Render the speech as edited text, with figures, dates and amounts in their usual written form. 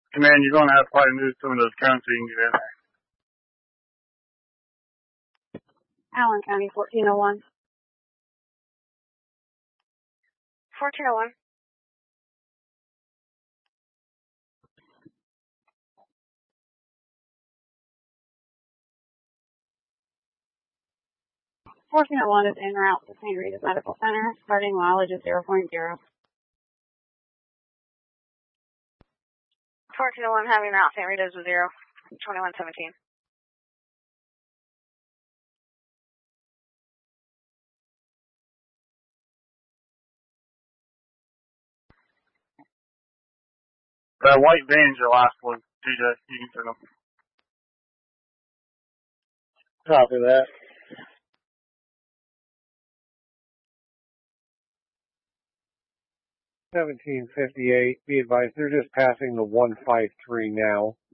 Command, you're going to have to probably move some of those cones so you can get in there. Allen County, 1401. 1401. One is en route to St. Rita's Medical Center, starting mileage is 0.0. 1401 having route St. Rita's with 0. 2117. That white van's your last one, TJ. You can turn them. Copy that. 1758. Be advised, they're just passing the 153 now.